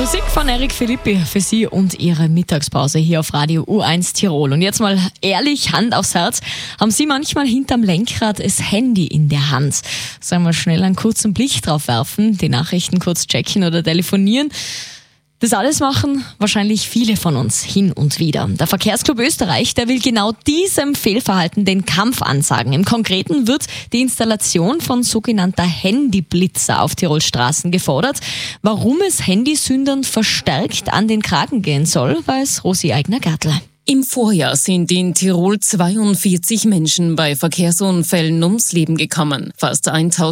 Musik von Eric Philippi für Sie und Ihre Mittagspause hier auf Radio U1 Tirol. Und jetzt mal ehrlich, Hand aufs Herz. Haben Sie manchmal hinterm Lenkrad das Handy in der Hand? Sollen wir schnell einen kurzen Blick drauf werfen, die Nachrichten kurz checken oder telefonieren? Das alles machen wahrscheinlich viele von uns hin und wieder. Der Verkehrsclub Österreich, der will genau diesem Fehlverhalten den Kampf ansagen. Im Konkreten wird die Installation von sogenannter Handyblitzer auf Tirols Straßen gefordert. Warum es Handysündern verstärkt an den Kragen gehen soll, weiß Rosi Eigner-Gartler. Im Vorjahr sind in Tirol 42 Menschen bei Verkehrsunfällen ums Leben gekommen. Fast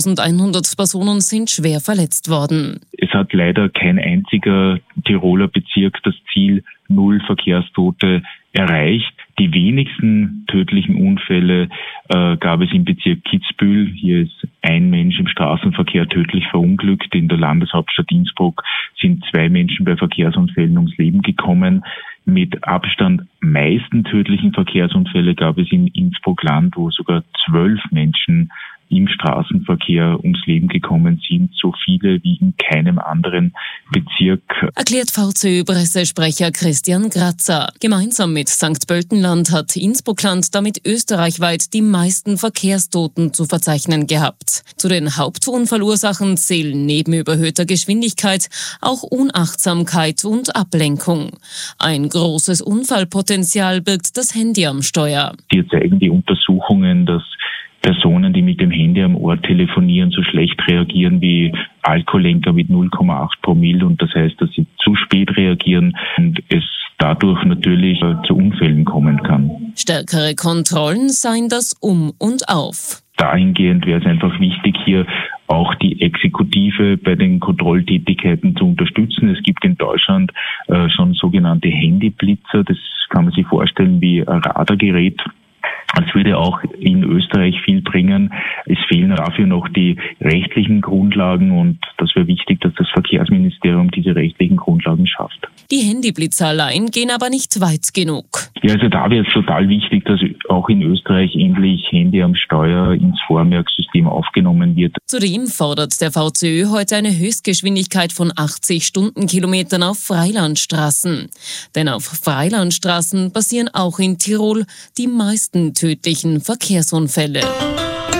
1100 Personen sind schwer verletzt worden. Es hat leider kein einziger Tiroler Bezirk das Ziel 0 Verkehrstote erreicht. Die wenigsten tödlichen Unfälle gab es im Bezirk Kitzbühel. Hier ist ein Mensch im Straßenverkehr tödlich verunglückt. In der Landeshauptstadt Innsbruck sind 2 Menschen bei Verkehrsunfällen ums Leben gekommen. Mit Abstand meisten tödlichen Verkehrsunfälle gab es in Innsbruck-Land, wo sogar 12 Menschen im Straßenverkehr ums Leben gekommen sind, so viele wie in keinem anderen Bezirk. Erklärt VCÖ-Pressesprecher Christian Grazer. Gemeinsam mit St. Pöltenland hat Innsbruckland damit österreichweit die meisten Verkehrstoten zu verzeichnen gehabt. Zu den Hauptunfallursachen zählen neben überhöhter Geschwindigkeit auch Unachtsamkeit und Ablenkung. Ein großes Unfallpotenzial birgt das Handy am Steuer. Hier zeigen die Untersuchungen, dass Personen, die mit dem Handy am Ohr telefonieren, so schlecht reagieren wie Alkoholenker mit 0,8 Promille. Und das heißt, dass sie zu spät reagieren und es dadurch natürlich zu Unfällen kommen kann. Stärkere Kontrollen seien das Um und Auf. Dahingehend wäre es einfach wichtig, hier auch die Exekutive bei den Kontrolltätigkeiten zu unterstützen. Es gibt in Deutschland schon sogenannte Handyblitzer. Das kann man sich vorstellen wie ein Radargerät. Es würde auch in Österreich viel bringen. Es fehlen dafür noch die rechtlichen Grundlagen und das wäre wichtig, dass das Verkehrsministerium diese rechtlichen Grundlagen schafft. Die Handyblitzer allein gehen aber nicht weit genug. Ja, also da wäre es total wichtig, dass auch in Österreich endlich Handy am Steuer ins Vormerksystem aufgenommen wird. Zudem fordert der VCÖ heute eine Höchstgeschwindigkeit von 80 Stundenkilometern auf Freilandstraßen. Denn auf Freilandstraßen passieren auch in Tirol die meisten tödlichen Verkehrsunfälle.